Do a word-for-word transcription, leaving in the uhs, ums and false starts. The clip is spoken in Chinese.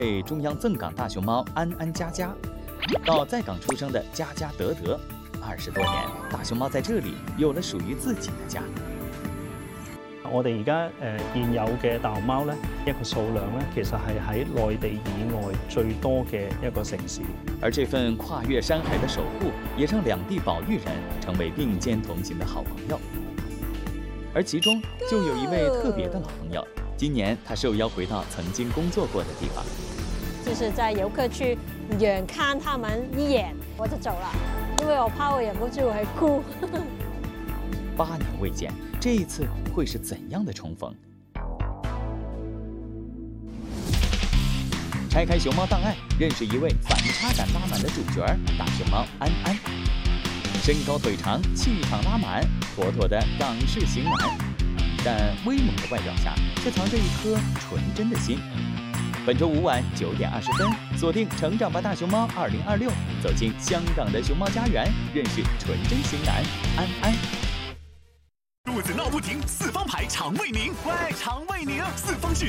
被中央赠港大熊猫安安佳佳，到在港出生的佳佳德德，二十多年，大熊猫在这里有了属於自己的家。 我哋而家誒現有嘅大熊貓咧，一個數量咧，其實係喺內地以外最多嘅一個城市。 而這份跨越山海的守護，也讓兩地保育人成為並肩同行的好朋友。而其中就有一位特別的老朋友，今年他受邀回到曾經工作過的地方。 就是在遊客去遠看他們一眼，我就走了，因為我怕我忍不住會哭。 八年未見，這一次會是怎樣的重逢？拆開熊貓檔案，認識一位反差感拉滿的主角——大熊貓安安。身高腿長，氣場拉滿，妥妥的港式型男。但威猛的外表下，卻藏着一顆純真的心。本周五晚九點二十分，鎖定《成長吧大熊貓》二零二六，走進香港的熊貓家園，認識純真型男安安。 肚子鬧不停，四方牌腸胃寧，喂，腸胃寧，四方是